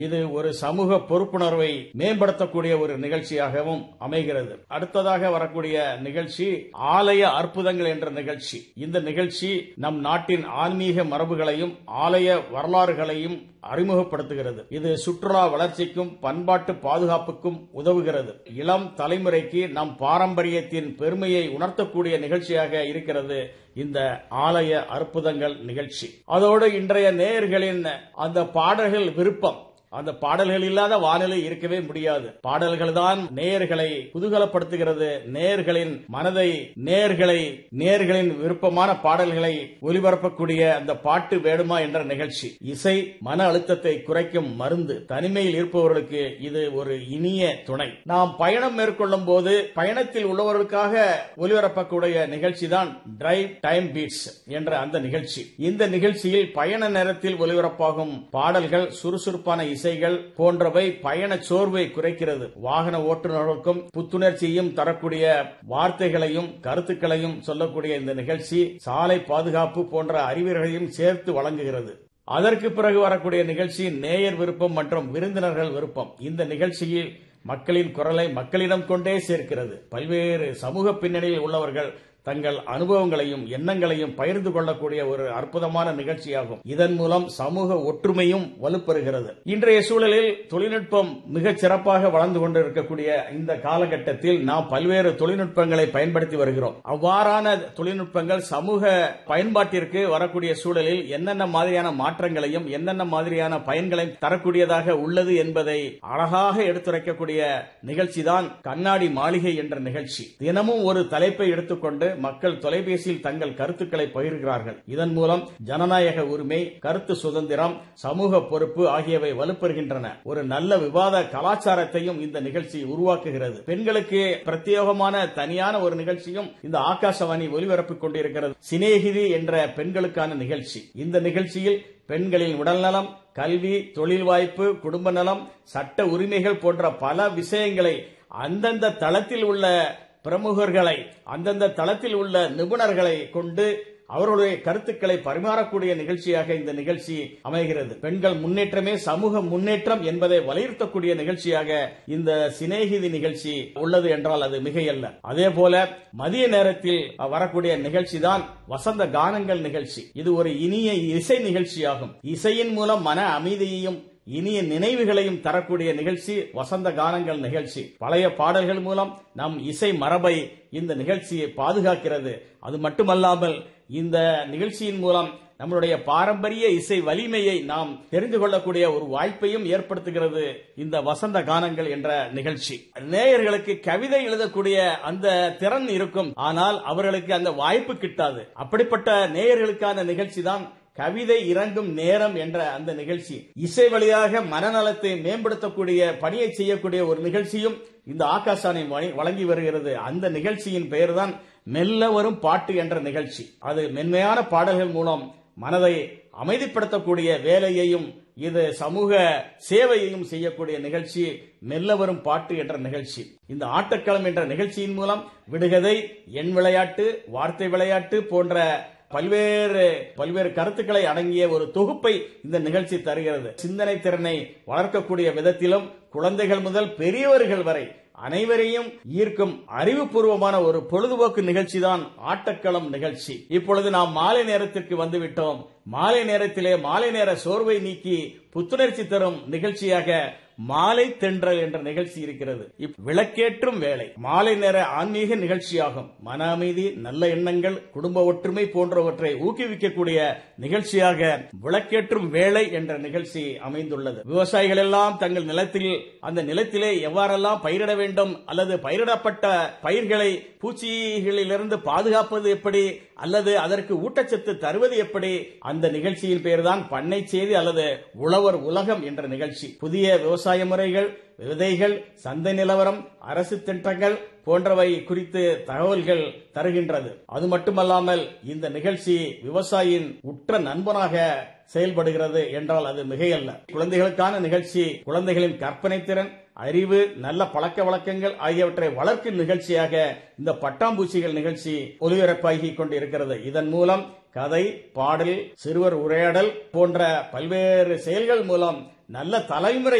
இது ஒரு சமூக பொறுப்புணர்வை மேம்படுத்தக்கூடிய ஒரு நிகழ்ச்சியாகவும் அமைகிறது. அடுத்ததாக வரக்கூடிய நிகழ்ச்சி ஆலய அற்புதங்கள் என்ற நிகழ்ச்சி. இந்த நிகழ்ச்சி நம் நாட்டின் ஆன்மீக மரபுகளையும் ஆலய வரலாறுகளையும் அறிமுகப்படுத்துகிறது. இது சுற்றுலா வளர்ச்சிக்கும் பண்பாட்டு பாதுகாப்புக்கும் உதவுகிறது. இளம் தலைமுறைக்கு நம் பாரம்பரியத்தின் பெருமையை உணர்த்தக்கூடிய நிகழ்ச்சியாக இருக்கிறது இந்த ஆலய அற்புதங்கள் நிகழ்ச்சி. அதோடு இன்றைய நேயர்களின் அந்த பாடல்கள் விருப்பம், அந்த பாடல்கள் இல்லாத வானிலை இருக்கவே முடியாது. பாடல்கள் தான் நேயர்களை குதூகலப்படுத்துகிறது. நேயர்களின் மனதை நேயர்களின் விருப்பமான பாடல்களை ஒலிபரப்பக்கூடிய அந்த பாட்டு வேணுமா என்ற நிகழ்ச்சி. இசை மன அழுத்தத்தை குறைக்கும் மருந்து. தனிமையில் இருப்பவர்களுக்கு இது ஒரு இனிய துணை. நாம் பயணம் மேற்கொள்ளும் போது பயணத்தில் உள்ளவர்களுக்காக ஒலிபரப்பக்கூடிய நிகழ்ச்சி தான் டிரைவ் டைம் பீட்ஸ் என்ற அந்த நிகழ்ச்சி. இந்த நிகழ்ச்சியில் பயண நேரத்தில் ஒலிபரப்பாகும் பாடல்கள் சுறுசுறுப்பான இசைகள் போன்றவை பயண சோர்வை குறைக்கிறது. வாகன ஓட்டுநர்களுக்கும் புத்துணர்ச்சியும் தரக்கூடிய வார்த்தைகளையும் கருத்துக்களையும் சொல்லக்கூடிய இந்த நிகழ்ச்சி சாலை பாதுகாப்பு போன்ற அறிவுரைகளையும் சேர்த்து வழங்குகிறது. அதற்கு பிறகு வரக்கூடிய நிகழ்ச்சி நேயர் விருப்பம் மற்றும் விருந்தினர்கள் விருப்பம். இந்த நிகழ்ச்சியில் மக்களின் குரலை மக்களிடம் கொண்டே சேர்க்கிறது. பல்வேறு சமூக பின்னணியில் உள்ளவர்கள் தங்கள் அனுபவங்களையும் எண்ணங்களையும் பகிர்ந்து கொள்ளக்கூடிய ஒரு அற்புதமான நிகழ்ச்சியாகும். இதன் மூலம் சமூக ஒற்றுமையும் வலுப்பெறுகிறது. இன்றைய சூழலில் தொழில்நுட்பம் மிகச் சிறப்பாக வளர்ந்து கொண்டிருக்கக்கூடிய இந்த காலகட்டத்தில் நாம் பல்வேறு தொழில்நுட்பங்களை பயன்படுத்தி வருகிறோம். அவ்வாறான தொழில்நுட்பங்கள் சமூக பயன்பாட்டிற்கு வரக்கூடிய சூழலில் என்னென்ன மாதிரியான மாற்றங்களையும் என்னென்ன மாதிரியான பயன்களையும் தரக்கூடியதாக உள்ளது என்பதை அழகாக எடுத்துரைக்கக்கூடிய நிகழ்ச்சி தான் கண்ணாடி மாளிகை என்ற நிகழ்ச்சி. தினமும் ஒரு தலைப்பை எடுத்துக்கொண்டு மக்கள் தொலைபேசியில் தங்கள் கருத்துக்களை பகிர்கிறார்கள். இதன் மூலம் ஜனநாயக உரிமை, கருத்து சுதந்திரம், சமூக பொறுப்பு ஆகியவை வலுப்பெறுகின்றன. ஒரு நல்ல விவாத கலாச்சாரத்தையும் இந்த நிகழ்ச்சி உருவாக்குகிறது. பெண்களுக்கு பிரத்யேகமான தனியான ஒரு நிகழ்ச்சியும் இந்த ஆகாசவாணி ஒலிபரப்பிக் கொண்டிருக்கிறது. சிநேகிதி என்ற பெண்களுக்கான நிகழ்ச்சி. இந்த நிகழ்ச்சியில் பெண்களின் உடல்நலம், கல்வி, தொழில் வாய்ப்பு, குடும்ப நலம், சட்ட உரிமைகள் போன்ற பல விஷயங்களை அந்தந்த தளத்தில் உள்ள பிரமுகர்களை, அந்தந்த தளத்தில் உள்ள நிபுணர்களை கொண்டு அவர்களுடைய கருத்துக்களை பரிமாறக்கூடிய நிகழ்ச்சியாக இந்த நிகழ்ச்சி அமைகிறது. பெண்கள் முன்னேற்றமே சமூக முன்னேற்றம் என்பதை வலியுறுத்தக்கூடிய நிகழ்ச்சியாக இந்த சிநேகிதி நிகழ்ச்சி உள்ளது என்றால் அது மிகையல்ல. அதே போல மதிய நேரத்தில் வரக்கூடிய நிகழ்ச்சி தான் வசந்த கானங்கள் நிகழ்ச்சி. இது ஒரு இனிய இசை நிகழ்ச்சியாகும். இசையின் மூலம் மன அமைதியையும் இனிய நினைவுகளையும் தரக்கூடிய நிகழ்ச்சி வசந்த கானங்கள் நிகழ்ச்சி. பழைய பாடல்கள் மூலம் நம் இசை மரபை இந்த நிகழ்ச்சியை பாதுகாக்கிறது. அது மட்டுமல்லாமல் இந்த நிகழ்ச்சியின் மூலம் நம்மளுடைய பாரம்பரிய இசை வலிமையை நாம் தெரிந்து கொள்ளக்கூடிய ஒரு வாய்ப்பையும் ஏற்படுத்துகிறது இந்த வசந்த கானங்கள் என்ற நிகழ்ச்சி. நேயர்களுக்கு கவிதை எழுதக்கூடிய அந்த திறன் இருக்கும், ஆனால் அவர்களுக்கு அந்த வாய்ப்பு கிட்டாது. அப்படிப்பட்ட நேயர்களுக்கான நிகழ்ச்சி தான் கவிதை இறங்கும் நேரம் என்ற அந்த நிகழ்ச்சி. இசை வழியாக மனநலத்தை மேம்படுத்தக்கூடிய பணியை செய்யக்கூடிய ஒரு நிகழ்ச்சியும் இந்த ஆகாசவாணி வழங்கி வருகிறது. அந்த நிகழ்ச்சியின் பெயர் தான் மெல்ல வரும் பாட்டு என்ற நிகழ்ச்சி. அது மென்மையான பாடல்கள் மூலம் மனதை அமைதிப்படுத்தக்கூடிய வேலையையும் இது சமூக சேவையையும் செய்யக்கூடிய நிகழ்ச்சி மெல்ல வரும் பாட்டு என்ற நிகழ்ச்சி. இந்த ஆட்டக்களம் என்ற நிகழ்ச்சியின் மூலம் விடுகதை, எண் விளையாட்டு, வார்த்தை விளையாட்டு போன்ற பல்வேறு கருத்துக்களை அடங்கிய ஒரு தொகுப்பை இந்த நிகழ்ச்சி தருகிறது. சிந்தனை திறனை வளர்க்கக்கூடிய விதத்திலும் குழந்தைகள் முதல் பெரியவர்கள் வரை அனைவரையும் ஈர்க்கும் அறிவுபூர்வமான ஒரு பொழுதுபோக்கு நிகழ்ச்சி தான் ஆட்டக்களம் நிகழ்ச்சி. இப்பொழுது நாம் மாலை நேரத்திற்கு வந்துவிட்டோம். மாலை நேரத்திலே மாலை நேர சோர்வை நீக்கி புத்துணர்ச்சி தரும் நிகழ்ச்சியாக மாலை தென்றல் என்ற நிகழ்ச்சி இருக்கிறது. விளக்கேற்றும் வேலை மாலை நேர ஆன்மீக நிகழ்ச்சியாகும். மன அமைதி, நல்ல எண்ணங்கள், குடும்ப ஒற்றுமை போன்றவற்றை ஊக்குவிக்கக்கூடிய நிகழ்ச்சியாக விளக்கேற்றும் வேலை என்ற நிகழ்ச்சி அமைந்துள்ளது. விவசாயிகள் எல்லாம் தங்கள் அந்த நிலத்திலே எவ்வாறெல்லாம் பயிரிட வேண்டும் அல்லது பயிரிடப்பட்ட பயிர்களை பூச்சிகளிலிருந்து பாதுகாப்பது எப்படி அல்லது அதற்கு ஊட்டச்சத்து தருவது எப்படி, அந்த நிகழ்ச்சியின் பெயர்தான் பண்ணை செய்தி அல்லது உழவர் உலகம் என்ற நிகழ்ச்சி. புதிய விவசாய முறைகள், விதைகள், சந்தை நிலவரம், அரசு திட்டங்கள் போன்றவை குறித்து தகவல்கள் தருகின்றது. அது மட்டுமல்லாமல் இந்த நிகழ்ச்சி விவசாயியின் உற்ற நண்பனாக செயல்படுகிறது என்றால் அது மிகையல்ல. குழந்தைகளுக்கான நிகழ்ச்சி குழந்தைகளின் கற்பனை திறன், அறிவு, நல்ல பழக்க வழக்கங்கள் ஆகியவற்றை வளர்க்கும் நிகழ்ச்சியாக இந்த பட்டாம்பூச்சிகள் நிகழ்ச்சி ஒலிபரப்பாகி கொண்டிருக்கிறது. இதன் மூலம் கதை, பாடல், சிறுவர் உரையாடல் போன்ற பல்வேறு செயல்கள் மூலம் நல்ல தலைமுறை